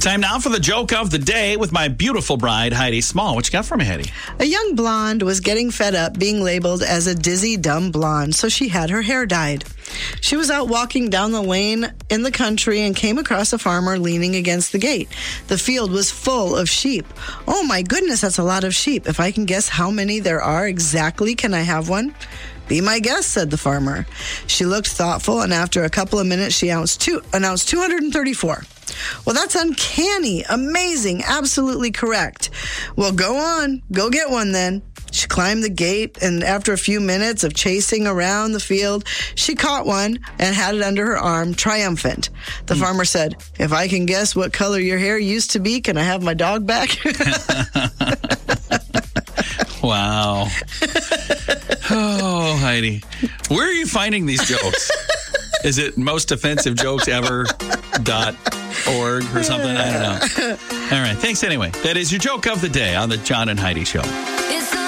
Time now for the joke of the day with my beautiful bride, Heidi Small. What you got for me, Heidi? A young blonde was getting fed up being labeled as a dizzy, dumb blonde, so she had her hair dyed. She was out walking down the lane in the country and came across a farmer leaning against the gate. The field was full of sheep. Oh my goodness, that's a lot of sheep. If I can guess how many there are exactly, can I have one? Be my guest, said the farmer. She looked thoughtful, and after a couple of minutes, she announced 234. Well, that's uncanny, amazing, absolutely correct. Well, go on, go get one then. She climbed the gate, and after a few minutes of chasing around the field, she caught one and had it under her arm, triumphant. The farmer said, if I can guess what color your hair used to be, can I have my dog back? Wow. Oh, Heidi. Where are you finding these jokes? Is it mostoffensivejokes.org or something? I don't know. All right. Thanks anyway. That is your joke of the day on the John and Heidi Show.